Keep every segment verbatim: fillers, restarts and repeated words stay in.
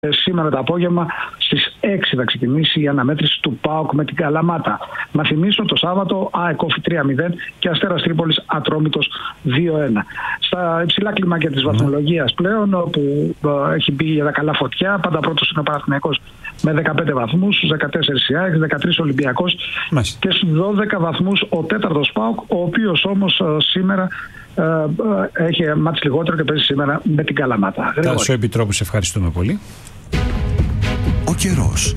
Σήμερα το απόγευμα στις έξι θα ξεκινήσει η αναμέτρηση του ΠΑΟΚ με την Καλαμάτα. Να θυμίσω το Σάββατο ΑΕΚ Όφη τρία μηδέν και Αστέρας Τρίπολης Ατρόμητος δύο ένα. Στα υψηλά κλιμάκια της βαθμολογίας πλέον, όπου έχει μπει για τα καλά φωτιά, πάντα πρώτος είναι ο Παναθηναϊκός με δεκαπέντε βαθμούς, στους δεκατέσσερις η ΑΕΚ, δεκατρείς Ολυμπιακός Μάλιστα. Και στους δώδεκα βαθμούς ο τέταρτος ΠΑΟΚ, ο οποίος όμως σήμερα ε, ε, έχει μάτς λιγότερο και παίζει σήμερα με την Καλαμάτα. Τάσο Επιτρόπου, σε ευχαριστούμε πολύ. Ο καιρός.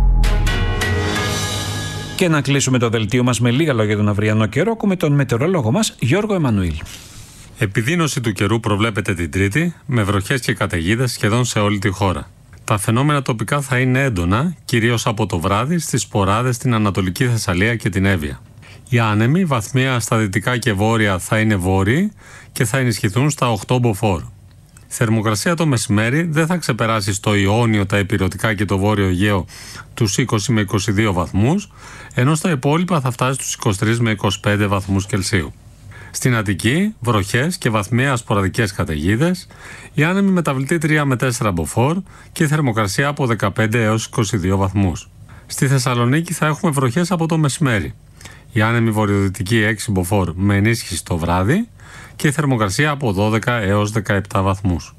Και να κλείσουμε το δελτίο μας με λίγα λόγια τον αυριανό καιρό με τον μετεωρολόγο μας Γιώργο Εμμανουήλ. Επιδείνωση του καιρού προβλέπεται την Τρίτη, με βροχές και καταιγίδες σχεδόν σε όλη τη χώρα. Τα φαινόμενα τοπικά θα είναι έντονα, κυρίως από το βράδυ στις σποράδες στην Ανατολική Θεσσαλία και την Εύβοια. Οι άνεμοι βαθμία στα δυτικά και βόρεια θα είναι βόρειοι και θα ενισχυθούν στα οκτώ μποφόρ. Θερμοκρασία το μεσημέρι δεν θα ξεπεράσει στο Ιόνιο, τα Ηπειρωτικά και το Βόρειο Αιγαίο τους είκοσι με είκοσι δύο βαθμούς, ενώ στα υπόλοιπα θα φτάσει στους είκοσι τρεις με είκοσι πέντε βαθμούς Κελσίου. Στην Αττική, βροχές και βαθμιαία σποραδικές καταιγίδες, οι άνεμοι μεταβλητή τρία με τέσσερα μποφόρ και η θερμοκρασία από δεκαπέντε έως είκοσι δύο βαθμούς. Στη Θεσσαλονίκη θα έχουμε βροχές από το μεσημέρι. Οι άνεμοι βορειοδυτικοί έξι μποφόρ με ενίσχυση το βράδυ και η θερμοκρασία από δώδεκα έως δεκαεπτά βαθμούς.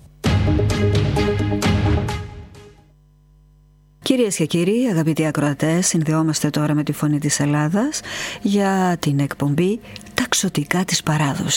Κυρίες και κύριοι, αγαπητοί ακροατές, συνδεόμαστε τώρα με τη Φωνή της Ελλάδας για την εκπομπή «Τα ξωτικά της παράδοσης».